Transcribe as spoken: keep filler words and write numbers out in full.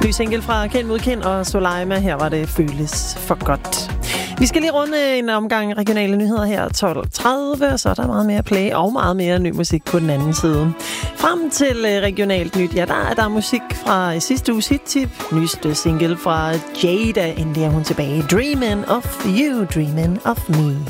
Ny single fra Kendt mod Kendt og Soleima. Her var det Føles for godt. Vi skal lige runde en omgang regionale nyheder her tolv tredive, og så er der meget mere play og meget mere ny musik på den anden side. Frem til regionalt nyt, ja, der er der musik fra sidste uges hit-tip. Nyeste single fra Jada, endelig er hun tilbage. Dreamin' of you, dreamin' of me.